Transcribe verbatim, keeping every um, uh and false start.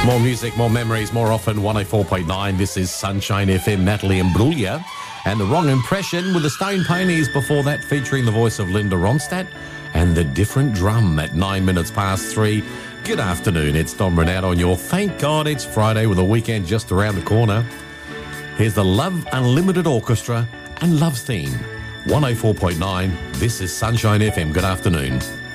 More music, more memories, more often. one oh four point nine. This is Sunshine F M. Natalie Imbruglia. And The Wrong Impression with the Stone Ponies before that, featuring the voice of Linda Ronstadt. And The Different Drum at nine minutes past three. Good afternoon. It's Dom Renat on your Thank God It's Friday with the weekend just around the corner. Here's the Love Unlimited Orchestra and Love Theme. one oh four point nine. This is Sunshine F M. Good afternoon.